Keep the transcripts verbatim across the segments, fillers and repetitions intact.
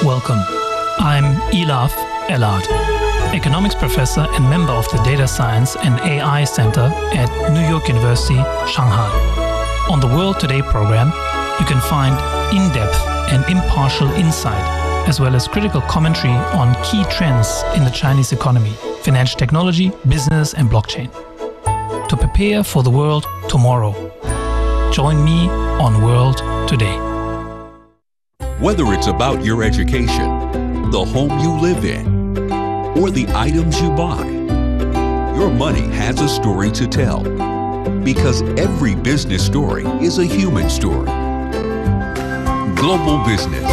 Welcome. I'm Elaf Elad, economics professor and member of the Data Science and A I Center at New York University, Shanghai. On the World Today program, you can find in-depth and impartial insight, as well as critical commentary on key trends in the Chinese economy, financial technology, business, and blockchain. To prepare for the world tomorrow, join me on World Today. Whether it's about your education, the home you live in, or the items you buy, your money has a story to tell. Because every business story is a human story. Global Business.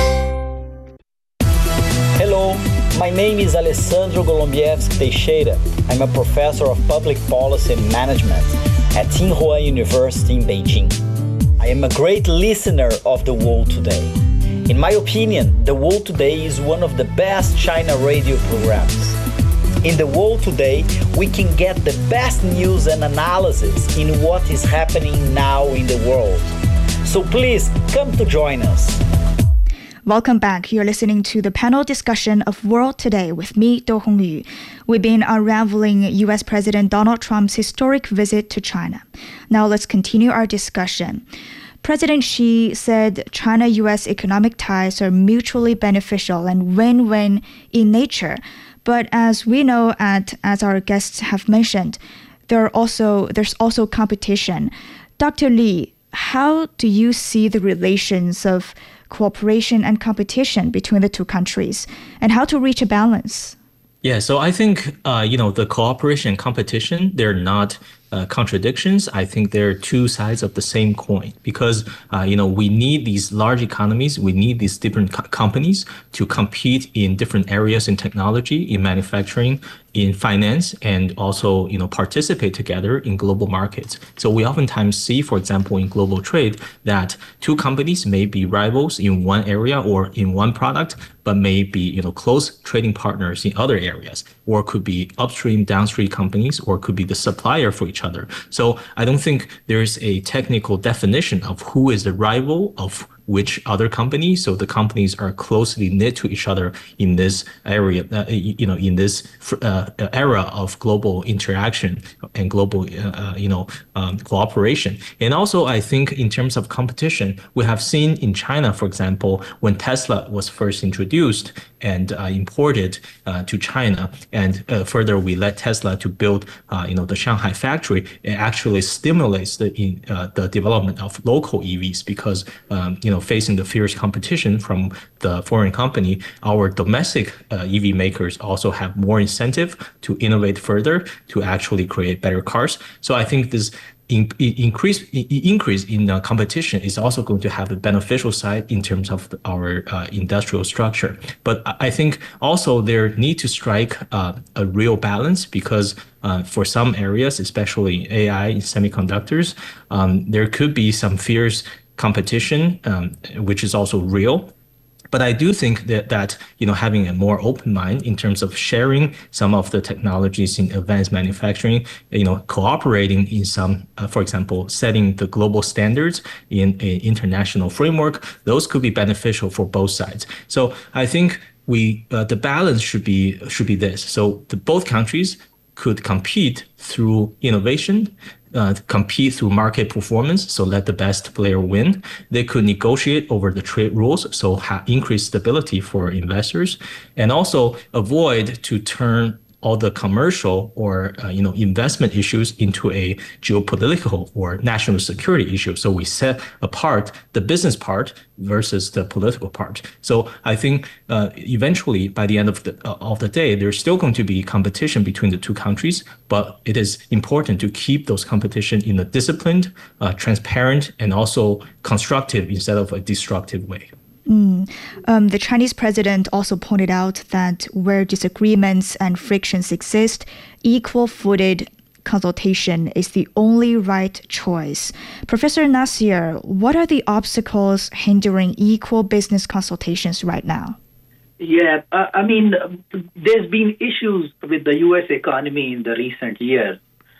Hello, my name is Alessandro Golombieski Teixeira. I'm a professor of public policy and management at Tsinghua University in Beijing. I am a great listener of The World Today. In my opinion, The World Today is one of the best China radio programs. In The World Today, we can get the best news and analysis in what is happening now in the world. So please come to join us. Welcome back. You're listening to the panel discussion of World Today with me, Do Hongyu. We've been unraveling U S President Donald Trump's historic visit to China. Now let's continue our discussion. President Xi said China-U S economic ties are mutually beneficial and win-win in nature. But as we know, and as our guests have mentioned, there are also there's also competition. Doctor Li, how do you see the relations of cooperation and competition between the two countries, and how to reach a balance? Yeah, so I think, uh, you know, the cooperation and competition, they're not uh, contradictions. I think they're two sides of the same coin because, uh, you know, we need these large economies. We need these different co- companies to compete in different areas in technology, in manufacturing, in finance, and also, you know, participate together in global markets. So we oftentimes see, for example, in global trade, that two companies may be rivals in one area or in one product, but may be, you know, close trading partners in other areas, or could be upstream, downstream companies, or could be the supplier for each other. So I don't think there's a technical definition of who is the rival of which other company. So the companies are closely knit to each other in this area, uh, you know, in this uh, era of global interaction and global, uh, you know, um, cooperation. And also, I think in terms of competition, we have seen in China, for example, when Tesla was first introduced and uh, imported uh, to China, and uh, further we let Tesla to build, uh, you know, the Shanghai factory. It actually stimulates the in, uh, the development of local E Vs because, um, you know, facing the fierce competition from the foreign company, our domestic uh, E V makers also have more incentive to innovate further to actually create better cars. So I think this in, increase increase in uh, competition is also going to have a beneficial side in terms of the, our uh, industrial structure. But I think also there need to strike uh, a real balance because uh, for some areas, especially A I and semiconductors, um, there could be some fierce competition, um, which is also real. But I do think that, that, you know, having a more open mind in terms of sharing some of the technologies in advanced manufacturing, you know, cooperating in some, uh, for example, setting the global standards in an international framework, those could be beneficial for both sides. So I think we uh, the balance should be should be this. So the, both countries could compete through innovation, Uh, compete through market performance, so let the best player win. They could negotiate over the trade rules, so ha- increase stability for investors, and also avoid to turn all the commercial or uh, you know investment issues into a geopolitical or national security issue. So we set apart the business part versus the political part. So I think uh, eventually, by the end of the uh, of the day, there's still going to be competition between the two countries, but it is important to keep those competition in a disciplined, uh, transparent, and also constructive instead of a destructive way. Mm. Um, the Chinese president also pointed out that where disagreements and frictions exist, equal-footed consultation is the only right choice. Professor Nasir, what are the obstacles hindering equal business consultations right now? Yeah, uh, I mean, there's been issues with the U S economy in the recent years,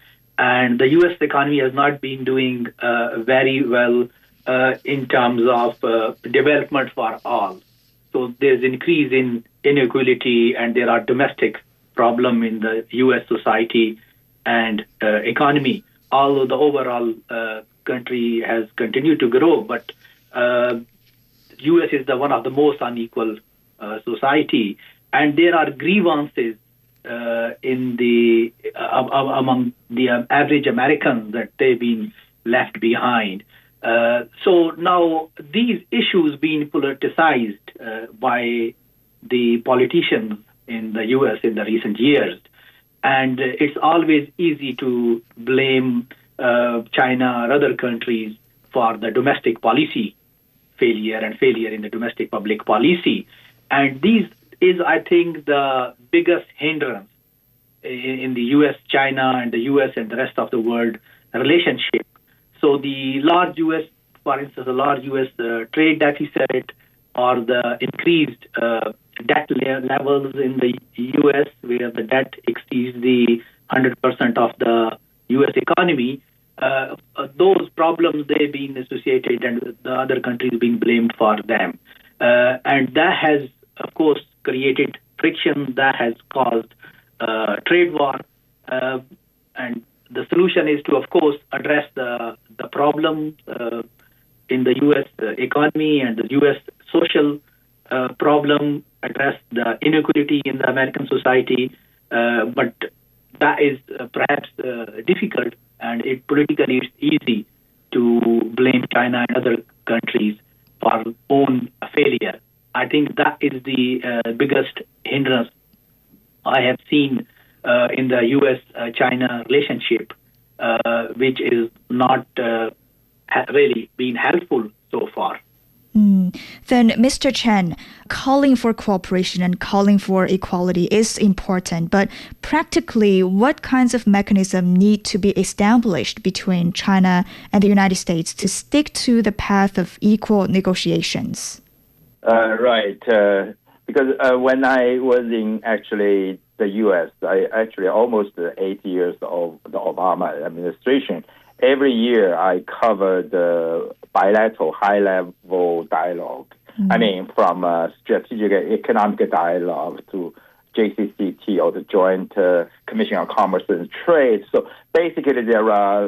and the U S economy has not been doing uh, very well uh, in terms of uh, development for all. So there's increase in inequality, and there are domestic problem in the U S society and uh, economy. Although the overall uh, country has continued to grow, but uh, U S is the one of the most unequal uh, society, and there are grievances uh, in the uh, among the uh, average Americans that they've been left behind. Uh, so now these issues being politicized uh, by the politicians in the U S in the recent years, and it's always easy to blame uh, China or other countries for the domestic policy failure and failure in the domestic public policy. And these is, I think, the biggest hindrance in, in the U S China and the U S and the rest of the world relationship. So the large U S, for instance, the large U S uh, trade deficit or the increased uh, debt le- levels in the U S, where the debt exceeds the one hundred percent of the U S economy, uh, those problems, they've been associated and the other countries being blamed for them. Uh, and that has, of course, created friction, that has caused uh, trade war. Uh, and the solution is to, of course, address the, the problem uh, in the U S economy and the U S social uh, problem, address the inequality in the American society. Uh, but that is uh, perhaps uh, difficult, and it politically it's easy to blame China and other countries for own failure. I think that is the uh, biggest hindrance I have seen uh, in the U S-China relationship, uh, which is not uh, ha- really been helpful so far. Mm. Then, Mister Chen, calling for cooperation and calling for equality is important, but practically, what kinds of mechanisms need to be established between China and the United States to stick to the path of equal negotiations? Uh, right, uh, because uh, when I was in actually the U S, I actually almost eight years of the Obama administration. Every year I covered the bilateral high-level dialogue. Mm-hmm. I mean, from uh, strategic economic dialogue to J C C T, or the Joint uh, Commission on Commerce and Trade. So basically there are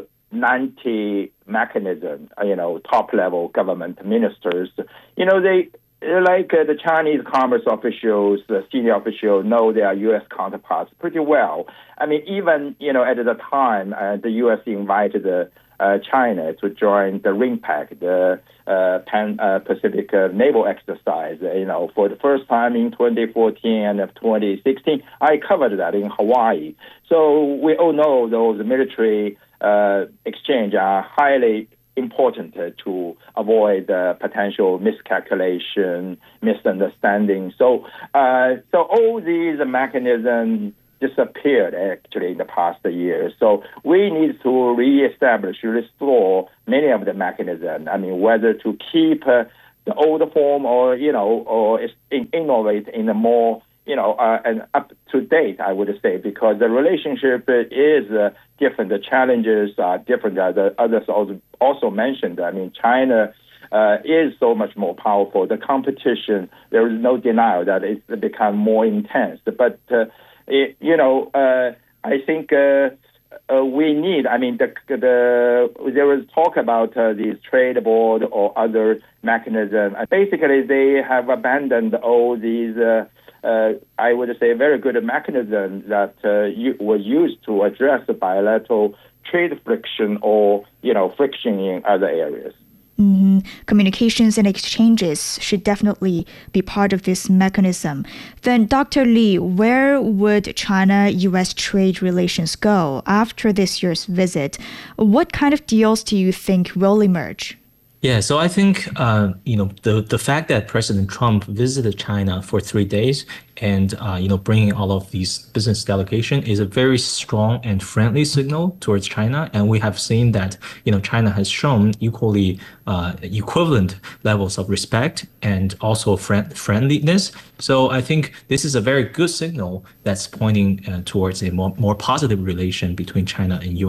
ninety mechanisms, you know, top-level government ministers. You know, they like uh, the Chinese commerce officials, the senior officials know their U S counterparts pretty well. I mean, even, you know, at the time, uh, the U S invited uh, uh, China to join the RIMPAC, the uh, Pan-Pacific uh, Naval Exercise, uh, you know, for the first time in twenty fourteen and twenty sixteen. I covered that in Hawaii. So we all know those military uh, exchange are highly important uh, to avoid uh, potential miscalculation, misunderstanding. So, uh, so all these mechanisms disappeared actually in the past year. So we need to reestablish, restore many of the mechanisms. I mean, whether to keep uh, the old form or, you know, or in- innovate in a more, you know, uh, and up to date, I would say, because the relationship is uh, different. The challenges are different. Uh, the others also, also mentioned. I mean, China uh, is so much more powerful. The competition, there is no denial that it's become more intense. But, uh, it, you know, uh, I think uh, uh, we need, I mean, the, the there was talk about uh, these trade board or other mechanisms. Basically, they have abandoned all these uh, Uh, I would say, very good mechanism that uh, you, was used to address the bilateral trade friction or, you know, friction in other areas. Mm-hmm. Communications and exchanges should definitely be part of this mechanism. Then, Doctor Li, where would China-U S trade relations go after this year's visit? What kind of deals do you think will emerge? Yeah, so I think, uh, you know, the, the fact that President Trump visited China for three days and, uh, you know, bringing all of these business delegation is a very strong and friendly signal towards China. And we have seen that, you know, China has shown equally uh, equivalent levels of respect and also friend- friendliness. So I think this is a very good signal that's pointing uh, towards a more, more positive relation between China and U S.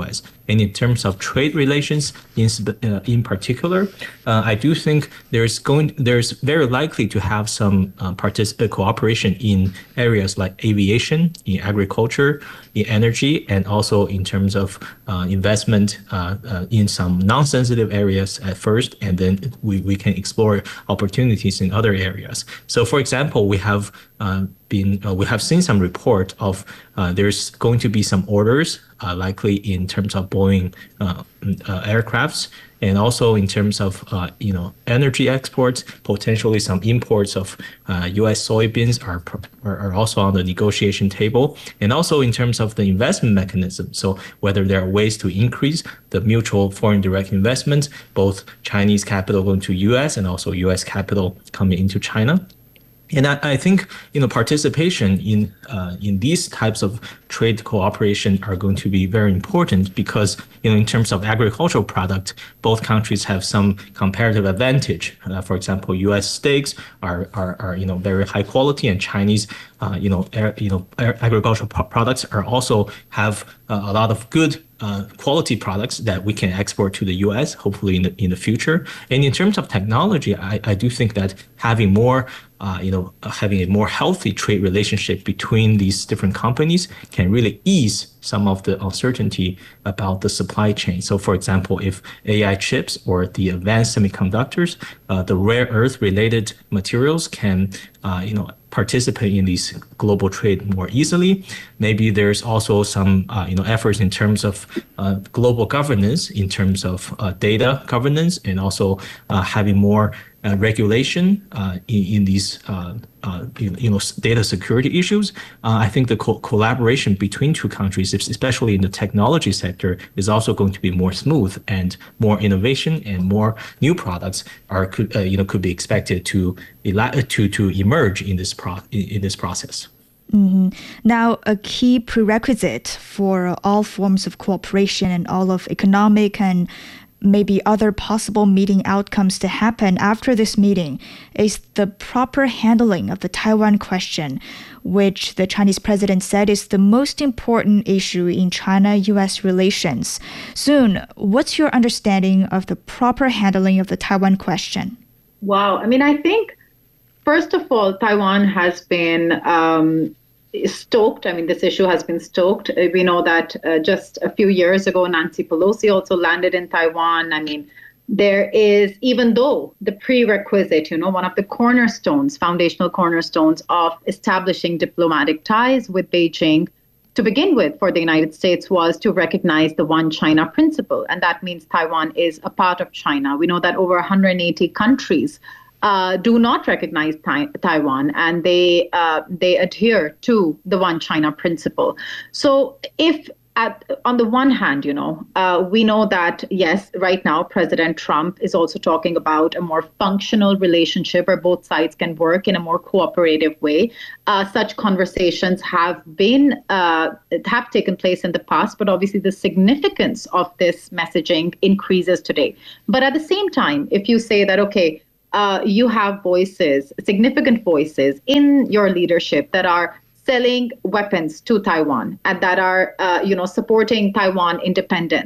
And in terms of trade relations, in uh, in particular, uh, I do think there's going there's very likely to have some uh, partic- uh, cooperation in areas like aviation, in agriculture, in energy, and also in terms of uh, investment uh, uh, in some non-sensitive areas at first, and then we, we can explore opportunities in other areas. So, for example, we have uh, been uh, we have seen some report of uh, there's going to be some orders uh, likely in terms of Boeing uh, uh, aircrafts, and also in terms of uh, you know energy exports, potentially some imports of uh, U S soybeans are, are are also on the negotiation table, and also in terms of the investment mechanism. So whether there are ways to increase the mutual foreign direct investment, both Chinese capital going to U S and also U S capital coming into China. And I, I think you know participation in uh, in these types of trade cooperation are going to be very important because you know in terms of agricultural product, both countries have some comparative advantage. Uh, for example, U S steaks are, are are you know very high quality, and Chinese uh, you know air, you know agricultural products are also have uh, a lot of good Uh, quality products that we can export to the U S hopefully in the in the future. And in terms of technology, I, I do think that having more, uh, you know, uh, having a more healthy trade relationship between these different companies can really ease some of the uncertainty about the supply chain. So, for example, if A I chips or the advanced semiconductors, uh, the rare earth related materials can, uh, you know, participate in these global trade more easily. Maybe there's also some, uh, you know, efforts in terms of uh, global governance, in terms of uh, data governance, and also uh, having more uh, regulation uh, in, in these, uh, uh, you know, data security issues. Uh, I think the co- collaboration between two countries, especially in the technology sector, is also going to be more smooth, and more innovation and more new products are, could, uh, you know, could be expected to to to emerge in this pro in this process. Mm-hmm. Now, a key prerequisite for all forms of cooperation and all of economic and maybe other possible meeting outcomes to happen after this meeting is the proper handling of the Taiwan question, which the Chinese president said is the most important issue in China-U S relations. Soon, what's your understanding of the proper handling of the Taiwan question? Wow. I mean, I think first of all, Taiwan has been um, stoked. I mean, this issue has been stoked. We know that uh, just a few years ago, Nancy Pelosi also landed in Taiwan. I mean, there is, even though the prerequisite, you know, one of the cornerstones, foundational cornerstones of establishing diplomatic ties with Beijing to begin with for the United States was to recognize the one China principle. And that means Taiwan is a part of China. We know that over one hundred eighty countries Uh, do not recognize tai- Taiwan, and they uh, they adhere to the one China principle. So if at, on the one hand, you know, uh, we know that, yes, right now, President Trump is also talking about a more functional relationship where both sides can work in a more cooperative way. Uh, such conversations have been, uh, have taken place in the past, but obviously the significance of this messaging increases today. But at the same time, if you say that, okay, Uh, you have voices, significant voices in your leadership that are selling weapons to Taiwan and that are, uh, you know, supporting Taiwan independence,